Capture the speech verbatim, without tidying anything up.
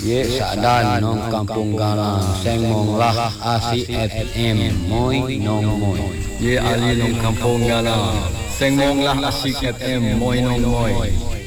Ye Sadan nong Kampung Galang Sengmong lah A C F M Moy nong moy. Ye Ali nong Kampung Galang Sengmong lah A C F M Moy nong moy.